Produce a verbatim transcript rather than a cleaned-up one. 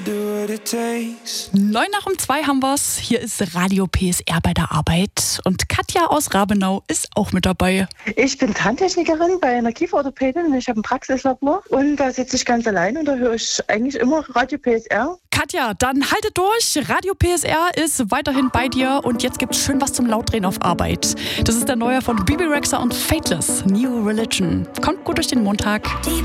Neun nach um zwei haben wir's. Hier ist Radio P S R bei der Arbeit. Und Katja aus Rabenau ist auch mit dabei. Ich bin Zahntechnikerin bei einer Kieferorthopädin und ich habe ein Praxislabor. Und da sitze ich ganz allein und da höre ich eigentlich immer Radio P S R. Katja, dann haltet durch. Radio P S R ist weiterhin bei dir. Und jetzt gibt's schön was zum Lautdrehen auf Arbeit. Das ist der neue von Bebe Rexha und Fateless, New Religion. Kommt gut durch den Montag.